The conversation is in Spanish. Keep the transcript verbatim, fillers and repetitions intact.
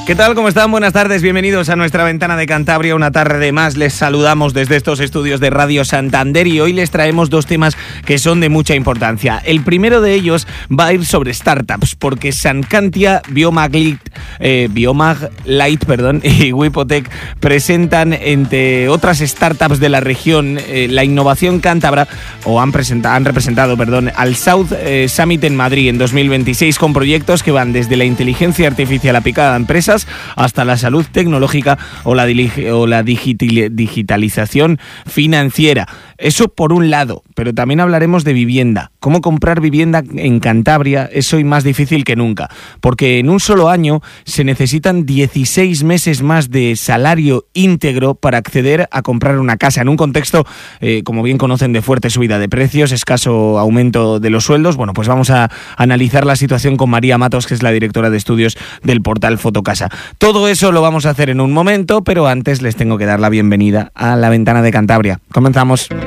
¿Qué tal? ¿Cómo están? Buenas tardes, bienvenidos a nuestra ventana de Cantabria. Una tarde más les saludamos desde estos estudios de Radio Santander y hoy les traemos dos temas que son de mucha importancia. El primero de ellos va a ir sobre startups, porque Sancantia, Biomag, eh, Biomag Light perdón, y Wipotec presentan, entre otras startups de la región, eh, la innovación cántabra, o han, presenta, han representado perdón, al South eh, Summit en Madrid en dos mil veintiséis, con proyectos que van desde la inteligencia artificial aplicada a empresas hasta la salud tecnológica o la, o la digitalización financiera. Eso por un lado, pero también hablaremos de vivienda. Cómo comprar vivienda en Cantabria es hoy más difícil que nunca, porque en un solo año se necesitan dieciséis meses más de salario íntegro para acceder a comprar una casa, en un contexto, eh, como bien conocen, de fuerte subida de precios, escaso aumento de los sueldos. Bueno, pues vamos a analizar la situación con María Matos, que es la directora de estudios del portal Fotocasa. Todo eso lo vamos a hacer en un momento, pero antes les tengo que dar la bienvenida a la ventana de Cantabria. Comenzamos.